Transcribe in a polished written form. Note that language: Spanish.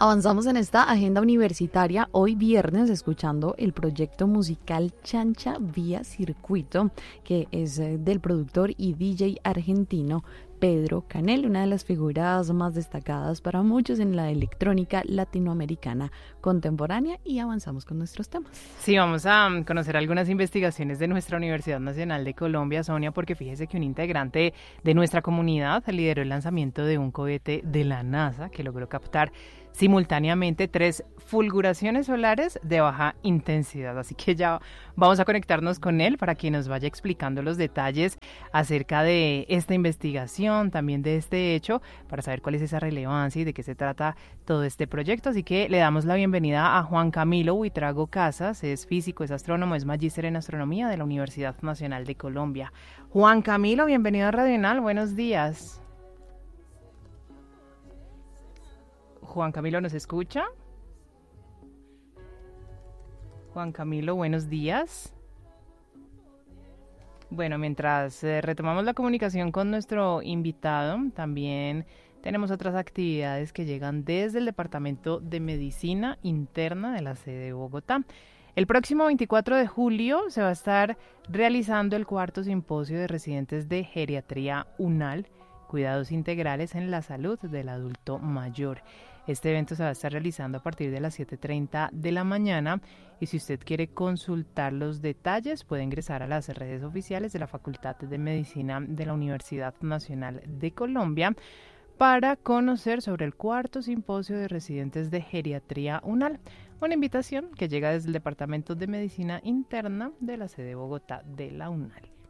Avanzamos en esta agenda universitaria hoy viernes escuchando el proyecto musical Chancha Vía Circuito, que es del productor y DJ argentino Pedro Canel, una de las figuras más destacadas para muchos en la electrónica latinoamericana contemporánea, y avanzamos con nuestros temas. Sí, vamos a conocer algunas investigaciones de nuestra Universidad Nacional de Colombia, Sonia, porque fíjese que un integrante de nuestra comunidad lideró el lanzamiento de un cohete de la NASA que logró captar simultáneamente 3 fulguraciones solares de baja intensidad. Así que ya vamos a conectarnos con él para que nos vaya explicando los detalles acerca de esta investigación, también de este hecho, para saber cuál es esa relevancia y de qué se trata todo este proyecto. Así que le damos la bienvenida a Juan Camilo Buitrago Casas. Es físico, es astrónomo, es magíster en astronomía de la Universidad Nacional de Colombia. Juan Camilo, bienvenido a Radional, buenos días. Juan Camilo, ¿nos escucha? Juan Camilo, buenos días. Bueno, mientras retomamos la comunicación con nuestro invitado, también tenemos otras actividades que llegan desde el Departamento de Medicina Interna de la sede de Bogotá. El próximo 24 de julio se va a estar realizando el 4º simposio de residentes de geriatría UNAL, Cuidados Integrales en la Salud del Adulto Mayor. Este evento se va a estar realizando a partir de las 7:30 de la mañana, y si usted quiere consultar los detalles puede ingresar a las redes oficiales de la Facultad de Medicina de la Universidad Nacional de Colombia para conocer sobre el 4º simposio de residentes de geriatría UNAL, una invitación que llega desde el Departamento de Medicina Interna de la sede de Bogotá de la UNAL.